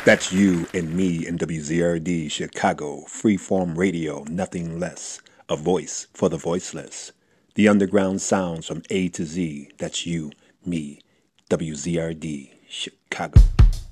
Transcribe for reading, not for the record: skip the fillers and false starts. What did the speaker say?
That's you and me in WZRD Chicago, freeform radio, nothing less. A voice for the voiceless. The underground sounds from A to Z. That's you, me, WZRD Chicago.